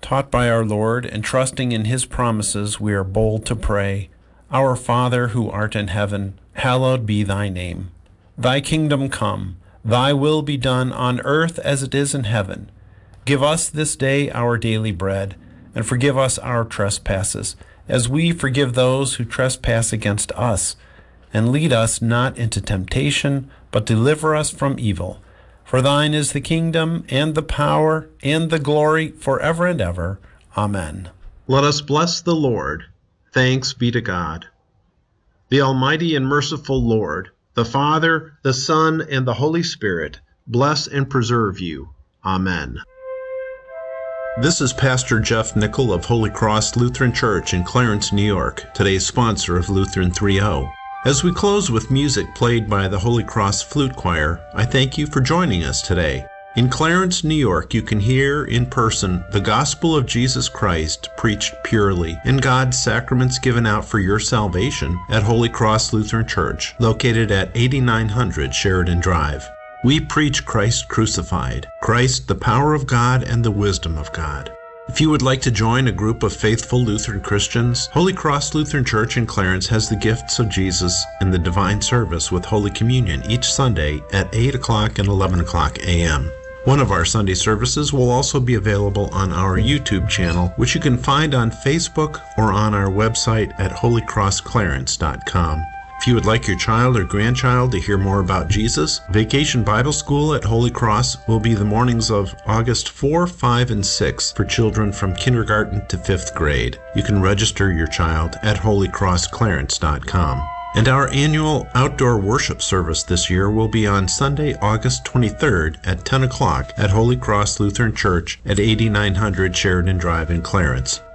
Taught by our Lord and trusting in his promises, we are bold to pray, Our Father who art in heaven, hallowed be thy name. Thy kingdom come, thy will be done on earth as it is in heaven. Give us this day our daily bread, and forgive us our trespasses, as we forgive those who trespass against us. And lead us not into temptation, but deliver us from evil. For thine is the kingdom, and the power, and the glory, forever and ever. Amen. Let us bless the Lord. Thanks be to God. The Almighty and merciful Lord, the Father, the Son, and the Holy Spirit, bless and preserve you. Amen. This is Pastor Jeff Nickel of Holy Cross Lutheran Church in Clarence, New York, today's sponsor of Lutheran 3.0. As we close with music played by the Holy Cross Flute Choir, I thank you for joining us today. In Clarence, New York, you can hear in person the gospel of Jesus Christ preached purely and God's sacraments given out for your salvation at Holy Cross Lutheran Church, located at 8900 Sheridan Drive. We preach Christ crucified, Christ the power of God and the wisdom of God. If you would like to join a group of faithful Lutheran Christians, Holy Cross Lutheran Church in Clarence has the gifts of Jesus in the divine service with Holy Communion each Sunday at 8 o'clock and 11 o'clock a.m. One of our Sunday services will also be available on our YouTube channel, which you can find on Facebook or on our website at holycrossclarence.com. If you would like your child or grandchild to hear more about Jesus, Vacation Bible School at Holy Cross will be the mornings of August 4, 5, and 6 for children from kindergarten to 5th grade. You can register your child at holycrossclarence.com. And our annual outdoor worship service this year will be on Sunday, August 23rd at 10 o'clock at Holy Cross Lutheran Church at 8900 Sheridan Drive in Clarence.